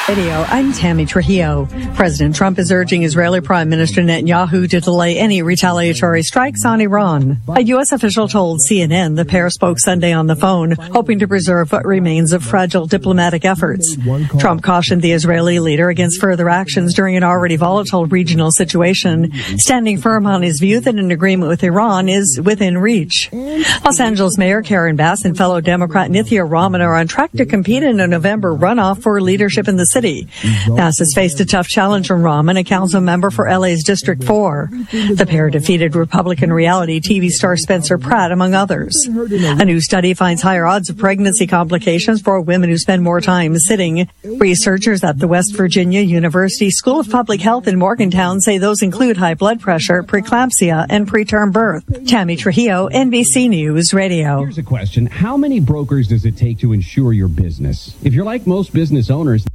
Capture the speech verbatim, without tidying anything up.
Video. I'm Tammy Trujillo. President Trump is urging Israeli Prime Minister Netanyahu to delay any retaliatory strikes on Iran. A U S official told C N N the pair spoke Sunday on the phone, hoping to preserve what remains of fragile diplomatic efforts. Trump cautioned the Israeli leader against further actions during an already volatile regional situation, standing firm on his view that an agreement with Iran is within reach. Los Angeles Mayor Karen Bass and fellow Democrat Nithya Raman are on track to compete in a November runoff for leadership in the city. Bass has faced a tough challenge from Raman, a council member for L A's District four. The pair defeated Republican reality T V star Spencer Pratt, among others. A new study finds higher odds of pregnancy complications for women who spend more time sitting. Researchers at the West Virginia University School of Public Health in Morgantown say those include high blood pressure, preeclampsia, and preterm birth. Tammy Trujillo, N B C News Radio. Here's a question. How many brokers does it take to insure your business? If you're like most business owners,